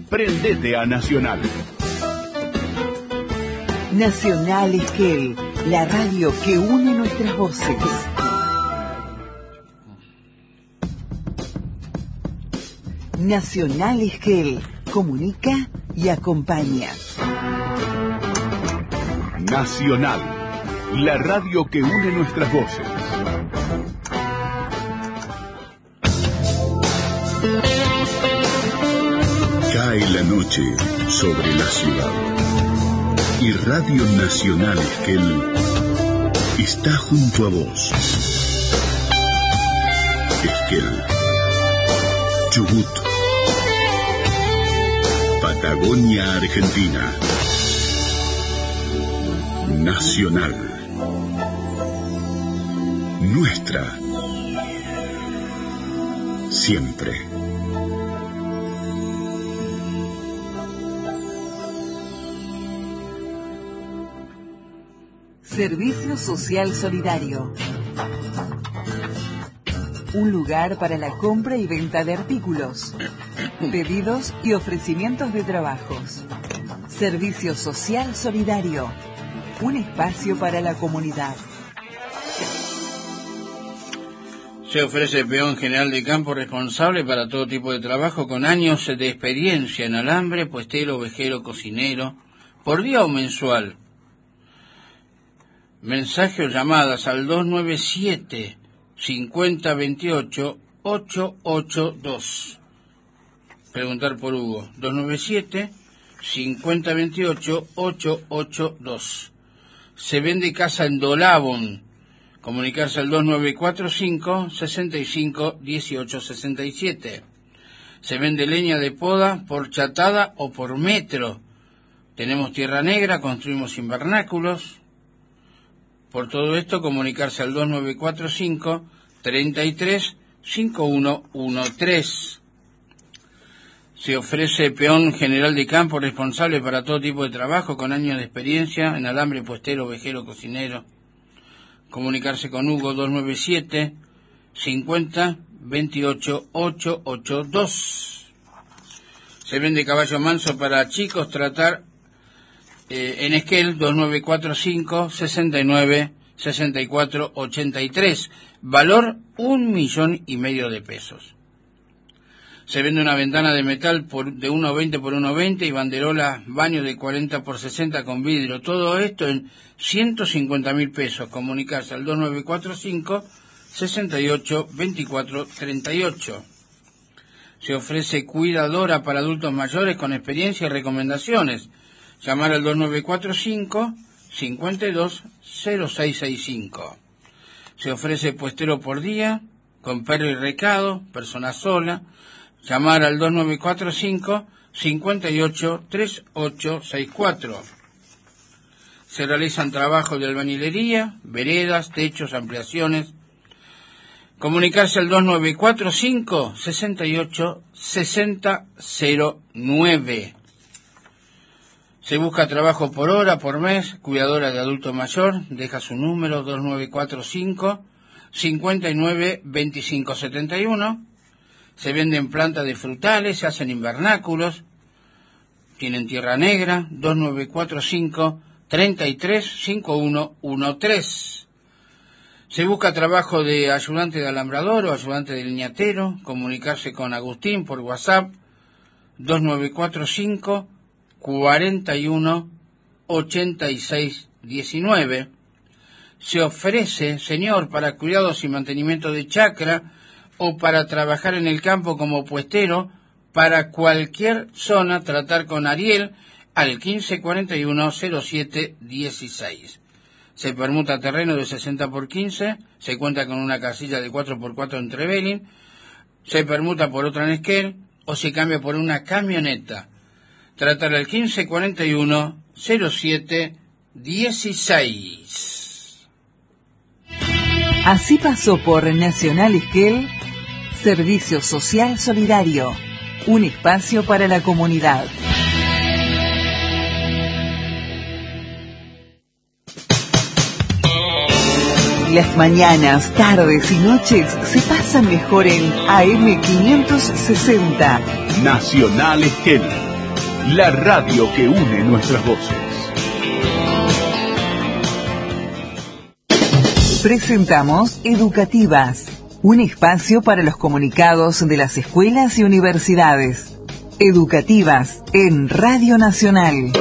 Prendete a Nacional. Nacional Esquel, la radio que une nuestras voces. Nacional Esquel, comunica y acompaña. Nacional, la radio que une nuestras voces. Cae la noche sobre la ciudad y Radio Nacional Esquel está junto a vos. Esquel, Chubut, Patagonia, Argentina. Nacional, nuestra, siempre. Servicio Social Solidario. Un lugar para la compra y venta de artículos, pedidos y ofrecimientos de trabajos. Servicio Social Solidario. Un espacio para la comunidad. Se ofrece peón general de campo responsable para todo tipo de trabajo con años de experiencia en alambre, puestero, ovejero, cocinero, por día o mensual. Mensaje o llamadas al 297-5028-882. Preguntar por Hugo. 297-5028-882. Se vende casa en Dolabon. Comunicarse al 2945-651867. Se vende leña de poda por chatada o por metro. Tenemos tierra negra, construimos invernáculos. Por todo esto, comunicarse al 2945-335113. Se ofrece peón general de campo responsable para todo tipo de trabajo con años de experiencia en alambre, puestero, ovejero, cocinero. Comunicarse con Hugo 297-5028-882. Se vende caballo manso para chicos, tratar en Esquel 2945-69-6483. Valor 1,5 millones de pesos. Se vende una ventana de metal de 1,20 por 1,20 y banderola baño de 40 por 60 con vidrio. Todo esto en 150.000 pesos. Comunicarse al 2945-68-2438. Se ofrece cuidadora para adultos mayores con experiencia y recomendaciones. Llamar al 2945-520665. Se ofrece puestero por día, con perro y recado, persona sola. Llamar al 2945-583864. Se realizan trabajos de albañilería, veredas, techos, ampliaciones. Comunicarse al 2945-686009. Se busca trabajo por hora, por mes, cuidadora de adulto mayor, deja su número 2945-592571. Se venden plantas de frutales, se hacen invernáculos, tienen tierra negra, 2945-335113. Se busca trabajo de ayudante de alambrador o ayudante de liñatero, comunicarse con Agustín por WhatsApp, 2945-418619. Se ofrece, señor, para cuidados y mantenimiento de chacra o para trabajar en el campo como puestero, para cualquier zona, tratar con Ariel al 1541-0716. Se permuta terreno de 60 por 15, se cuenta con una casilla de 4x4 en Trevelin, se permuta por otra en Esquel o se cambia por una camioneta. Tratar al 1541-0716. Así pasó por Nacional Esquel, Servicio Social Solidario, un espacio para la comunidad. Las mañanas, tardes y noches se pasan mejor en AM560. Nacional Esquel, La radio que une nuestras voces. Presentamos Educativas, un espacio para los comunicados de las escuelas y universidades. Educativas en Radio Nacional.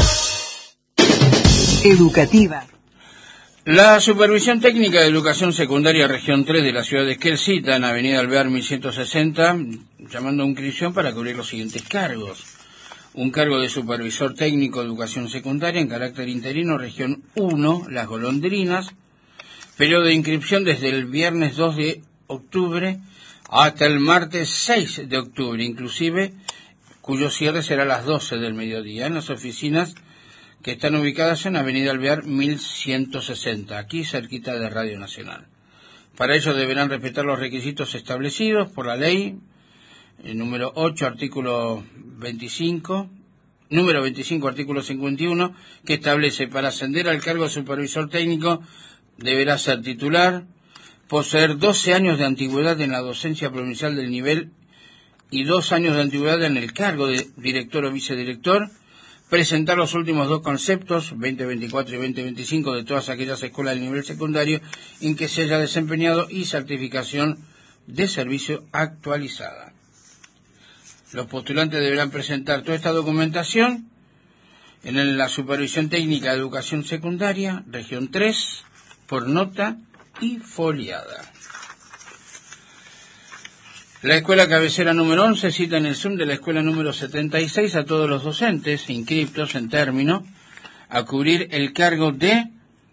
Educativa. La Supervisión Técnica de Educación Secundaria Región 3 de la ciudad de Esquel cita en Avenida Alvear 1160, llamando a inscripción para cubrir los siguientes cargos. Un cargo de Supervisor Técnico de Educación Secundaria en carácter interino, Región 1, Las Golondrinas. Periodo de inscripción desde el viernes 2 de octubre hasta el martes 6 de octubre, inclusive, cuyo cierre será a las 12 del mediodía, en las oficinas que están ubicadas en Avenida Alvear 1160, aquí cerquita de Radio Nacional. Para ello deberán respetar los requisitos establecidos por la ley, el número 8, artículo 25, número 25, artículo 51, que establece: para ascender al cargo de supervisor técnico deberá ser titular, poseer 12 años de antigüedad en la docencia provincial del nivel y 2 años de antigüedad en el cargo de director o vicedirector, presentar los últimos 2 conceptos, 2024 y 2025, de todas aquellas escuelas del nivel secundario en que se haya desempeñado y certificación de servicio actualizada. Los postulantes deberán presentar toda esta documentación en la Supervisión Técnica de Educación Secundaria, Región 3, por nota y foliada. La escuela cabecera número 11 cita en el Zoom de la escuela número 76 a todos los docentes inscriptos en término a cubrir el cargo de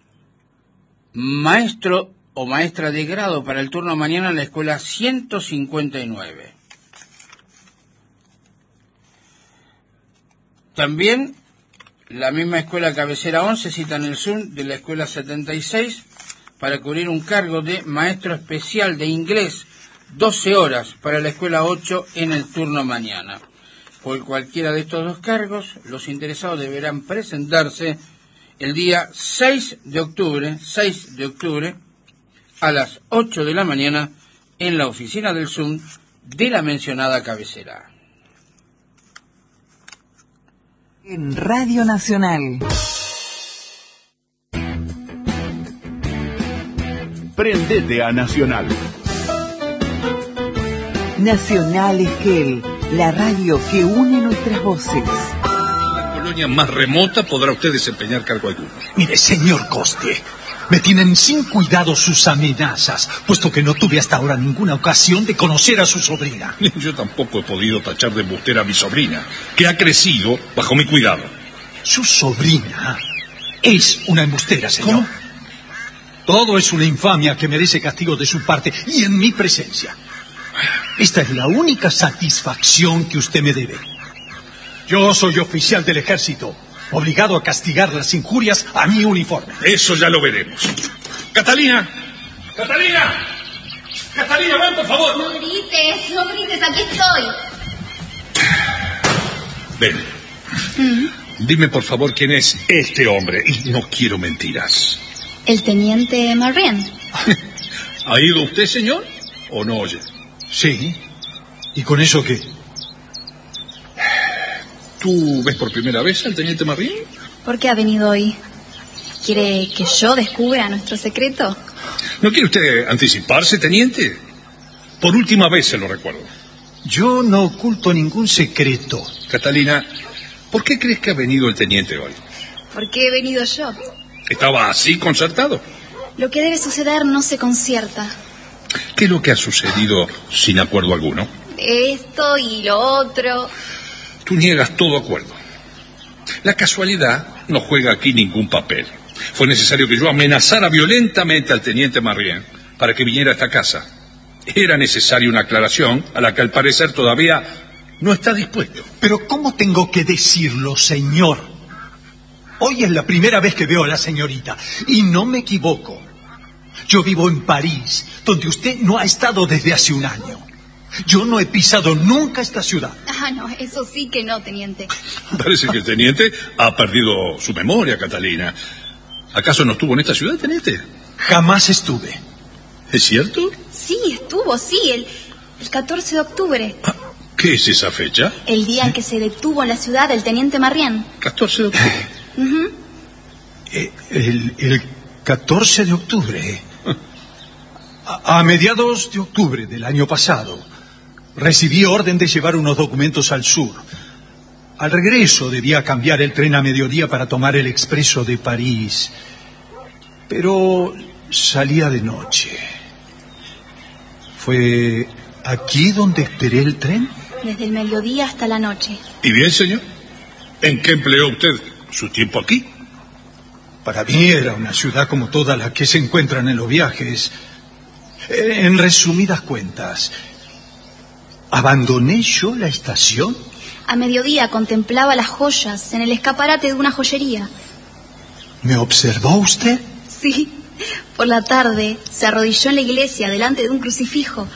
maestro o maestra de grado para el turno mañana en la escuela 159. También la misma escuela cabecera 11 cita en el Zoom de la escuela 76 para cubrir un cargo de maestro especial de inglés, 12 horas para la escuela 8 en el turno mañana. Por cualquiera de estos 2 cargos, los interesados deberán presentarse el día 6 de octubre a las 8 de la mañana en la oficina del Zoom de la mencionada cabecera. En Radio Nacional. Prendete a Nacional. Nacional Esquel, la radio que une nuestras voces. En la colonia más remota podrá usted desempeñar cargo alguno. Mire, señor Coste, me tienen sin cuidado sus amenazas, puesto que no tuve hasta ahora ninguna ocasión de conocer a su sobrina. Yo tampoco he podido tachar de embustera a mi sobrina, que ha crecido bajo mi cuidado. Su sobrina es una embustera, señor. ¿Cómo? Todo es una infamia que merece castigo de su parte y en mi presencia. Esta es la única satisfacción que usted me debe. Yo soy oficial del ejército, obligado a castigar las injurias a mi uniforme. Eso ya lo veremos. ¡Catalina! ¡Catalina! ¡Catalina, ven, por favor! No grites, aquí estoy. Ven. Dime, por favor, quién es este hombre. Y no quiero mentiras. El teniente Marien. ¿Ha ido usted, señor? ¿O no oye? Sí. ¿Y con eso qué? ¿Tú ves por primera vez al teniente Marien? ¿Por qué ha venido hoy? ¿Quiere que yo descubra nuestro secreto? ¿No quiere usted anticiparse, teniente? Por última vez se lo recuerdo. Yo no oculto ningún secreto. Catalina, ¿por qué crees que ha venido el teniente hoy? ¿Por qué he venido yo? ¿Estaba así concertado? Lo que debe suceder no se concierta. ¿Qué es lo que ha sucedido sin acuerdo alguno? Esto y lo otro. Tú niegas todo acuerdo. La casualidad no juega aquí ningún papel. Fue necesario que yo amenazara violentamente al teniente Marien para que viniera a esta casa. Era necesaria una aclaración a la que al parecer todavía no está dispuesto. Pero ¿cómo tengo que decirlo, señor? Hoy es la primera vez que veo a la señorita y no me equivoco. Yo vivo en París, donde usted no ha estado desde hace un año. Yo no he pisado nunca esta ciudad. Ah, no, eso sí que no, teniente. Parece que el teniente ha perdido su memoria, Catalina. ¿Acaso no estuvo en esta ciudad, teniente? Jamás estuve. ¿Es cierto? Sí, estuvo, sí, el 14 de octubre. ¿Qué es esa fecha? El día en que se detuvo en la ciudad el teniente Marrien. 14 de octubre. El 14 de octubre. A mediados de octubre del año pasado, recibí orden de llevar unos documentos al sur. Al regreso debía cambiar el tren a mediodía para tomar el expreso de París. Pero salía de noche. ¿Fue aquí donde esperé el tren? Desde el mediodía hasta la noche. ¿Y bien, señor? ¿En qué empleó usted su tiempo aquí? Para mí era una ciudad como todas las que se encuentran en los viajes. En resumidas cuentas, ¿abandoné yo la estación? A mediodía contemplaba las joyas en el escaparate de una joyería. ¿Me observó usted? Sí. Por la tarde se arrodilló en la iglesia delante de un crucifijo.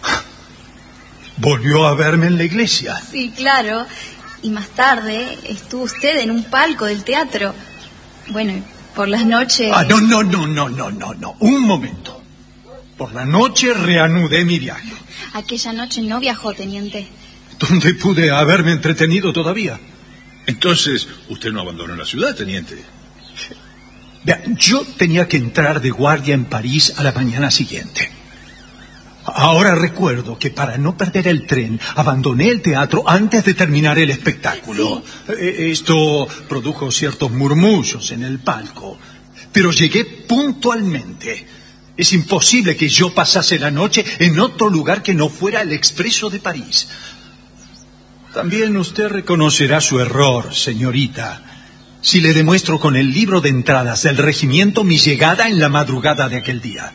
¿Volvió a verme en la iglesia? Sí, claro. Y más tarde estuvo usted en un palco del teatro. Bueno, por las noches... No. Un momento. Por la noche reanudé mi viaje. Aquella noche no viajó, teniente. ¿Dónde pude haberme entretenido todavía? Entonces, usted no abandonó la ciudad, teniente. Vea, yo tenía que entrar de guardia en París a la mañana siguiente. Ahora recuerdo que para no perder el tren, abandoné el teatro antes de terminar el espectáculo. Sí. Esto produjo ciertos murmullos en el palco, pero llegué puntualmente. Es imposible que yo pasase la noche en otro lugar que no fuera el Expreso de París. También usted reconocerá su error, señorita, si le demuestro con el libro de entradas del regimiento mi llegada en la madrugada de aquel día.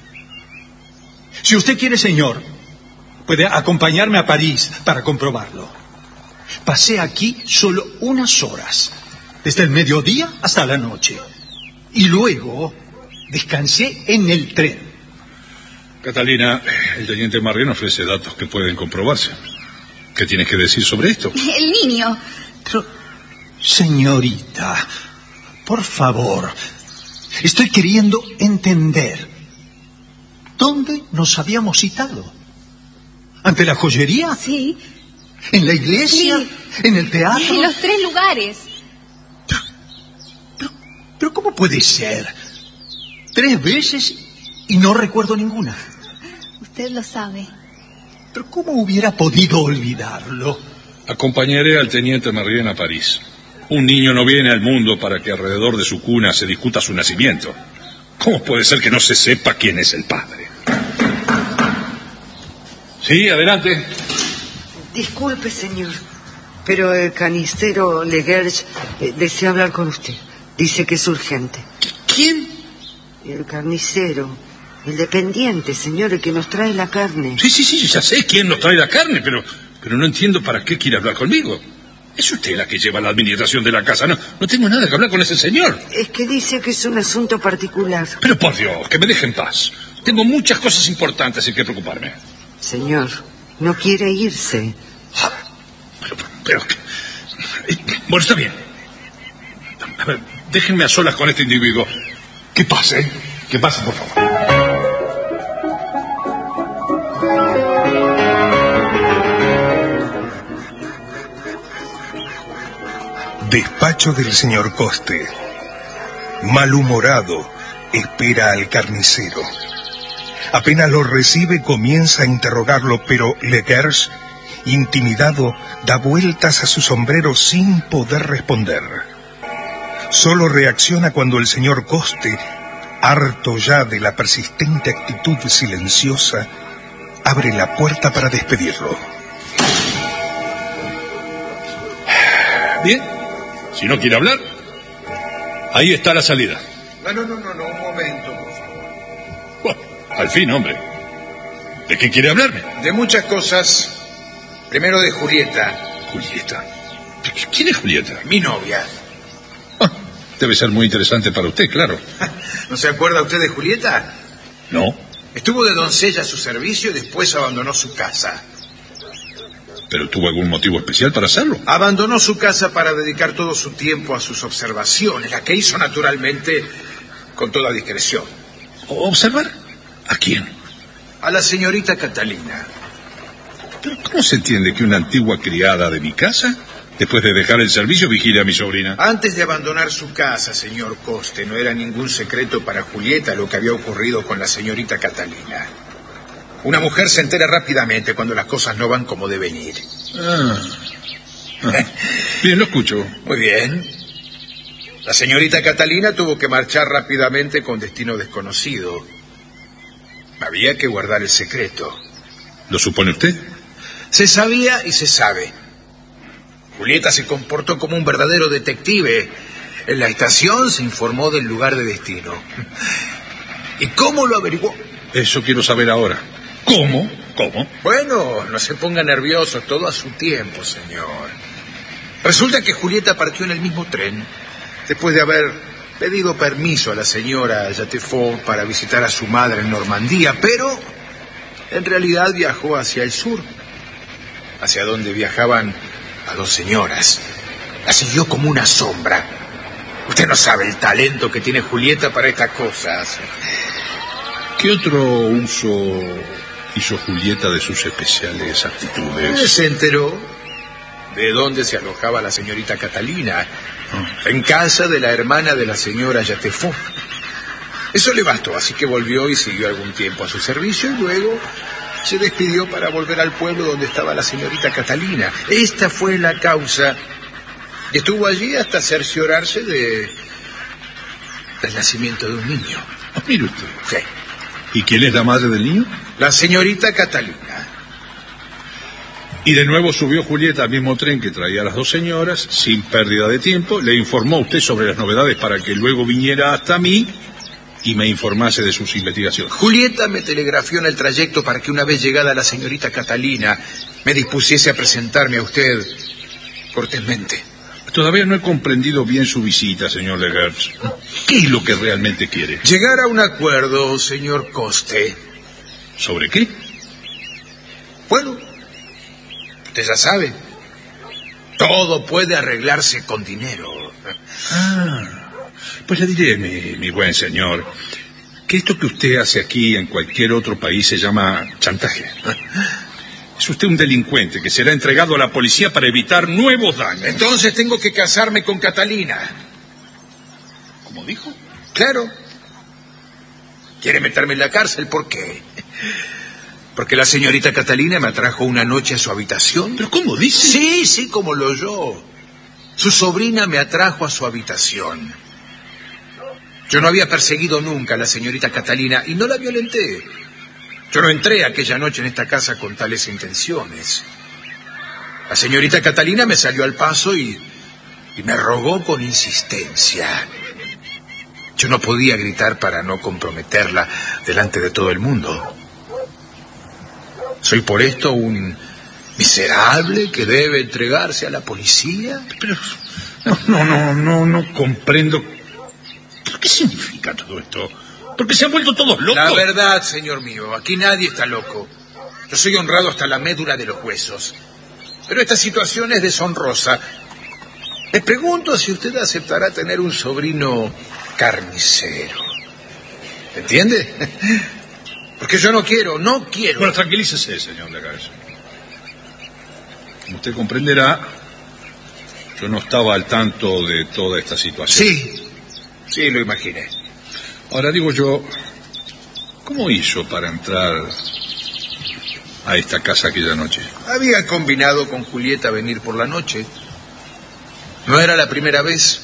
Si usted quiere, señor, puede acompañarme a París para comprobarlo. Pasé aquí solo unas horas, desde el mediodía hasta la noche, y luego descansé en el tren. Catalina, el teniente Marrien ofrece datos que pueden comprobarse. ¿Qué tienes que decir sobre esto? El niño. Pero, señorita, por favor, estoy queriendo entender. ¿Dónde nos habíamos citado? ¿Ante la joyería? Sí. ¿En la iglesia? Sí. ¿En el teatro? En los 3 lugares. Pero ¿cómo puede ser? 3 veces y no recuerdo ninguna. Usted lo sabe. ¿Pero cómo hubiera podido olvidarlo? Acompañaré al teniente Marrien a París. Un niño no viene al mundo para que alrededor de su cuna se discuta su nacimiento. ¿Cómo puede ser que no se sepa quién es el padre? Sí, adelante. Disculpe, señor, pero el carnicero Leguerge desea hablar con usted. Dice que es urgente. ¿Quién? El carnicero, el dependiente, señor, el que nos trae la carne. Sí, ya sé quién nos trae la carne, pero no entiendo para qué quiere hablar conmigo. Es usted la que lleva la administración de la casa. No tengo nada que hablar con ese señor. Es que dice que es un asunto particular. Pero por Dios, que me deje en paz. Tengo muchas cosas importantes en que preocuparme. Señor, no quiere irse. Pero bueno, está bien. A ver, déjenme a solas con este individuo. Que pase, por favor. Despacho del señor Coste. Malhumorado, espera al carnicero. Apenas lo recibe, comienza a interrogarlo, pero Leguerge, intimidado, da vueltas a su sombrero sin poder responder. Solo reacciona cuando el señor Coste, harto ya de la persistente actitud silenciosa, abre la puerta para despedirlo. Bien, si no quiere hablar, ahí está la salida. No, un momento, por favor. Bueno, al fin, hombre. ¿De qué quiere hablarme? De muchas cosas. Primero de Julieta. ¿Julieta? ¿Quién es Julieta? Mi novia. Debe ser muy interesante para usted, claro. ¿No se acuerda usted de Julieta? No. Estuvo de doncella a su servicio y después abandonó su casa. ¿Pero tuvo algún motivo especial para hacerlo? Abandonó su casa para dedicar todo su tiempo a sus observaciones, la que hizo naturalmente con toda discreción. ¿Observar? ¿A quién? A la señorita Catalina. ¿Pero cómo se entiende que una antigua criada de mi casa, después de dejar el servicio, vigile a mi sobrina? Antes de abandonar su casa, señor Coste, no era ningún secreto para Julieta lo que había ocurrido con la señorita Catalina. Una mujer se entera rápidamente cuando las cosas no van como deben ir. Bien, lo escucho. Muy bien. La señorita Catalina tuvo que marchar rápidamente con destino desconocido. Había que guardar el secreto. ¿Lo supone usted? Se sabía y se sabe. Julieta se comportó como un verdadero detective. En la estación se informó del lugar de destino. ¿Y cómo lo averiguó? Eso quiero saber ahora. ¿Cómo? ¿Cómo? Bueno, no se ponga nervioso, todo a su tiempo, señor. Resulta que Julieta partió en el mismo tren, después de haber pedido permiso a la señora Jatefort para visitar a su madre en Normandía, pero en realidad viajó hacia el sur, hacia donde viajaban las dos señoras. La siguió como una sombra. Usted no sabe el talento que tiene Julieta para estas cosas. ¿Qué otro uso hizo Julieta de sus especiales aptitudes? Se enteró de dónde se alojaba la señorita Catalina, en casa de la hermana de la señora Jatefort. Eso le bastó, así que volvió y siguió algún tiempo a su servicio y luego se despidió para volver al pueblo donde estaba la señorita Catalina. Esta fue la causa. Y estuvo allí hasta cerciorarse del nacimiento de un niño. Mire usted. Sí. ¿Y quién es la madre del niño? La señorita Catalina. Y de nuevo subió Julieta al mismo tren que traía a las dos señoras, sin pérdida de tiempo. Le informó a usted sobre las novedades para que luego viniera hasta mí y me informase de sus investigaciones. Julieta me telegrafió en el trayecto para que una vez llegada la señorita Catalina me dispusiese a presentarme a usted cortésmente. Todavía no he comprendido bien su visita, señor Legertz. ¿Qué es lo que realmente quiere? Llegar a un acuerdo, señor Coste. ¿Sobre qué? Bueno, usted ya sabe. Todo puede arreglarse con dinero. Pues le diré, mi buen señor, que esto que usted hace aquí en cualquier otro país se llama chantaje. Es usted un delincuente que será entregado a la policía para evitar nuevos daños. Entonces tengo que casarme con Catalina. ¿Cómo dijo? Claro. ¿Quiere meterme en la cárcel? ¿Por qué? Porque la señorita Catalina me atrajo una noche a su habitación. ¿Pero cómo dice? Sí, como lo oyó. Su sobrina me atrajo a su habitación. Yo no había perseguido nunca a la señorita Catalina y no la violenté. Yo no entré aquella noche en esta casa con tales intenciones. La señorita Catalina me salió al paso y me rogó con insistencia. Yo no podía gritar para no comprometerla delante de todo el mundo. ¿Soy por esto un miserable que debe entregarse a la policía? Pero no comprendo. ¿Pero qué significa todo esto? Porque se han vuelto todos locos. La verdad, señor mío, aquí nadie está loco. Yo soy honrado hasta la médula de los huesos. Pero esta situación es deshonrosa. Le pregunto si usted aceptará tener un sobrino carnicero. ¿Entiende? Porque yo no quiero. Bueno, tranquilícese, señor Legertz. Como usted comprenderá, yo no estaba al tanto de toda esta situación. Sí, lo imaginé. Ahora digo yo, ¿cómo hizo para entrar a esta casa aquella noche? Había combinado con Julieta venir por la noche. No era la primera vez.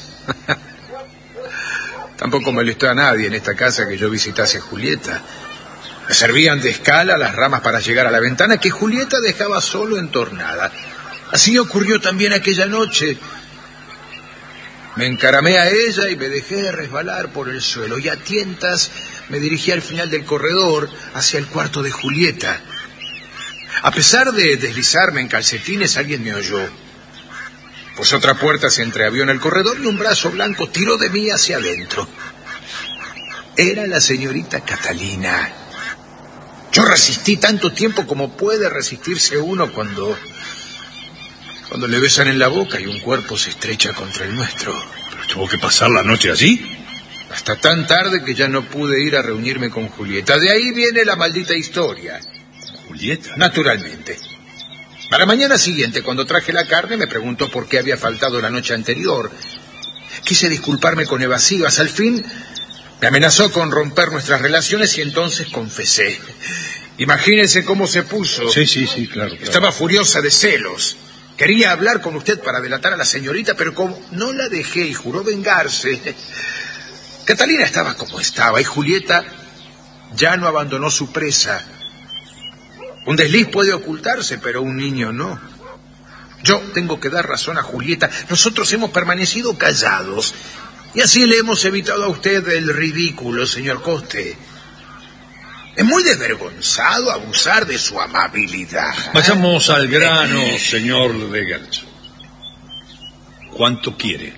Tampoco molestó a nadie en esta casa que yo visitase a Julieta. Me servían de escala las ramas para llegar a la ventana que Julieta dejaba solo entornada. Así ocurrió también aquella noche. Me encaramé a ella y me dejé resbalar por el suelo, y a tientas me dirigí al final del corredor, hacia el cuarto de Julieta. A pesar de deslizarme en calcetines, alguien me oyó. Pues otra puerta se entreabrió en el corredor y un brazo blanco tiró de mí hacia adentro. Era la señorita Catalina. Yo resistí tanto tiempo como puede resistirse uno cuando le besan en la boca y un cuerpo se estrecha contra el nuestro. ¿Pero tuvo que pasar la noche allí? Hasta tan tarde que ya no pude ir a reunirme con Julieta. De ahí viene la maldita historia. ¿Julieta? Naturalmente. A la mañana siguiente, cuando traje la carne, me preguntó por qué había faltado la noche anterior. Quise disculparme con evasivas. Al fin, me amenazó con romper nuestras relaciones y entonces confesé. Imagínense cómo se puso. Sí, claro. Estaba furiosa de celos. Quería hablar con usted para delatar a la señorita, pero como no la dejé y juró vengarse... Catalina estaba como estaba y Julieta ya no abandonó su presa. Un desliz puede ocultarse, pero un niño no. Yo tengo que dar razón a Julieta. Nosotros hemos permanecido callados y así le hemos evitado a usted el ridículo, señor Coste. Es muy desvergonzado abusar de su amabilidad. Vayamos al grano, señor Legers. ¿Cuánto quiere?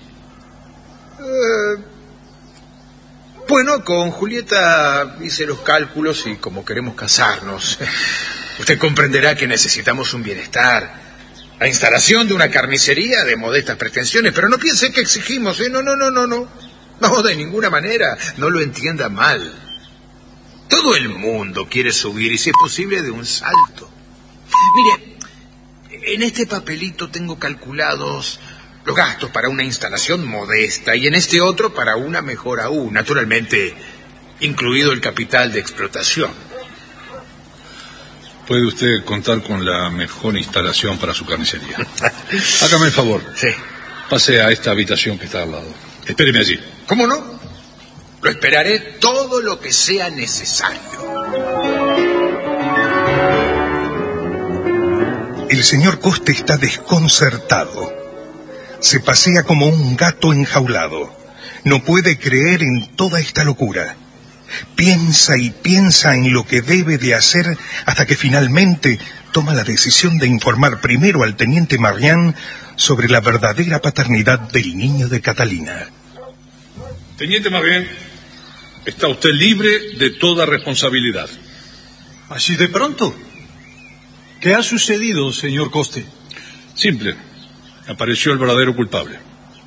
Bueno, con Julieta hice los cálculos y como queremos casarnos, usted comprenderá que necesitamos un bienestar. La instalación de una carnicería de modestas pretensiones, pero no piense que exigimos, ¿eh? No. No, de ninguna manera, no lo entienda mal. Todo el mundo quiere subir y si es posible de un salto. Mire, en este papelito tengo calculados los gastos para una instalación modesta y en este otro para una mejor aún, naturalmente incluido el capital de explotación. Puede usted contar con la mejor instalación para su carnicería. Hágame el favor. Sí. Pase a esta habitación que está al lado. Espéreme allí. ¿Cómo no? Lo esperaré todo lo que sea necesario. El señor Coste está desconcertado. Se pasea como un gato enjaulado. No puede creer en toda esta locura. Piensa y piensa en lo que debe de hacer hasta que finalmente toma la decisión de informar primero al teniente Marián sobre la verdadera paternidad del niño de Catalina. Teniente Marián, está usted libre de toda responsabilidad. ¿Así de pronto? ¿Qué ha sucedido, señor Coste? Simple. Apareció el verdadero culpable.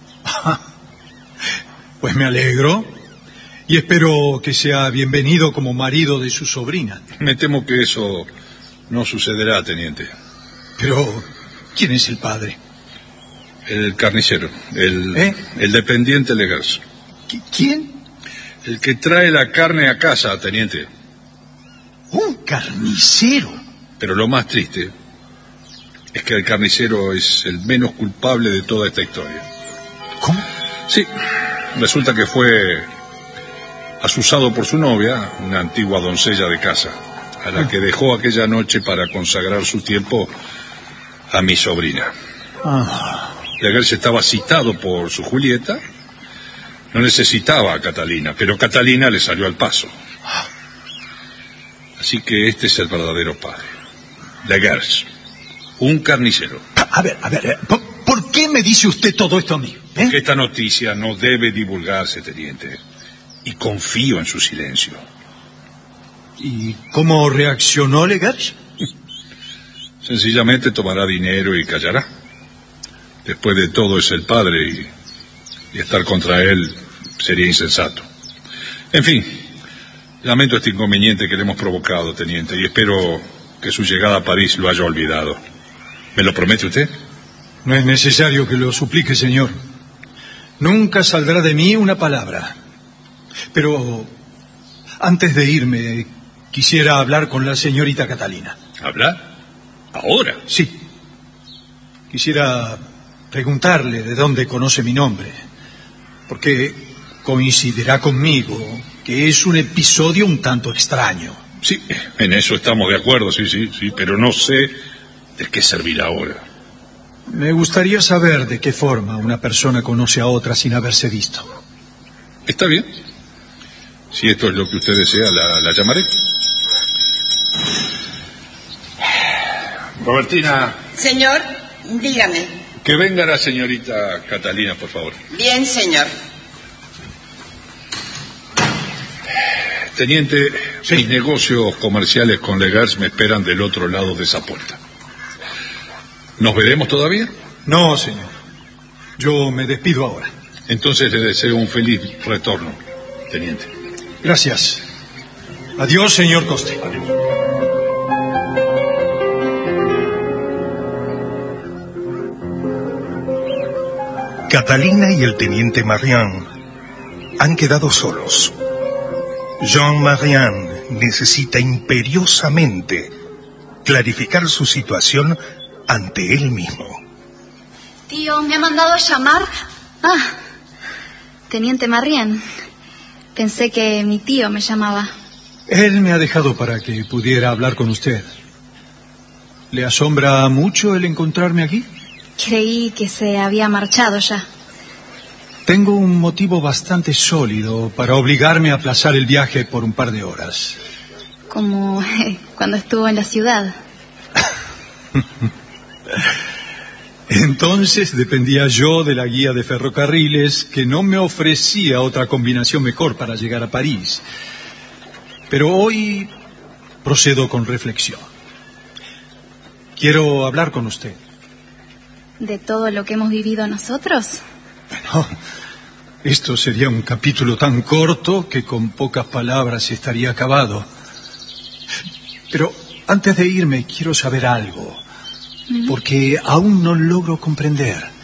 Pues me alegro. Y espero que sea bienvenido como marido de su sobrina. Me temo que eso no sucederá, teniente. Pero, ¿quién es el padre? El carnicero, el dependiente Legers. ¿Quién? El que trae la carne a casa, teniente. ¿Un carnicero? Pero lo más triste es que el carnicero es el menos culpable de toda esta historia. ¿Cómo? Sí, resulta que fue asusado por su novia, una antigua doncella de casa, a la que dejó aquella noche para consagrar su tiempo a mi sobrina. Legers estaba citado por su Julieta, no necesitaba a Catalina, pero Catalina le salió al paso. Así que este es el verdadero padre, Legers, un carnicero. A ver, ¿por qué me dice usted todo esto a mí? Porque esta noticia no debe divulgarse, teniente. Y confío en su silencio. ¿Y cómo reaccionó Legers? Sencillamente tomará dinero y callará. Después de todo es el padre y estar contra él sería insensato. En fin, lamento este inconveniente que le hemos provocado, teniente, y espero que su llegada a París lo haya olvidado. ¿Me lo promete usted? No es necesario que lo suplique, señor. Nunca saldrá de mí una palabra. Pero antes de irme, quisiera hablar con la señorita Catalina. ¿Hablar? ¿Ahora? Sí. Quisiera preguntarle de dónde conoce mi nombre, porque coincidirá conmigo que es un episodio un tanto extraño. Sí, en eso estamos de acuerdo, sí, pero no sé de qué servirá ahora. Me gustaría saber de qué forma una persona conoce a otra sin haberse visto. Está bien. Si esto es lo que usted desea, la llamaré. Robertina. Señor, dígame. Que venga la señorita Catalina, por favor. Bien, señor. Teniente, mis negocios comerciales con Legers me esperan del otro lado de esa puerta. ¿Nos veremos todavía? No, señor. Yo me despido ahora. Entonces le deseo un feliz retorno, teniente. Gracias. Adiós, señor Coste. Adiós. Catalina y el teniente Marian han quedado solos. Jean Marian necesita imperiosamente clarificar su situación ante él mismo. Tío, ¿me ha mandado a llamar? Ah, teniente Marian. Pensé que mi tío me llamaba. Él me ha dejado para que pudiera hablar con usted. ¿Le asombra mucho el encontrarme aquí? Creí que se había marchado ya. Tengo un motivo bastante sólido para obligarme a aplazar el viaje por un par de horas. Como cuando estuvo en la ciudad. Entonces dependía yo de la guía de ferrocarriles, que no me ofrecía otra combinación mejor para llegar a París. Pero hoy procedo con reflexión. Quiero hablar con usted. ¿De todo lo que hemos vivido nosotros? Bueno, esto sería un capítulo tan corto que con pocas palabras estaría acabado. Pero antes de irme quiero saber algo, porque aún no logro comprender.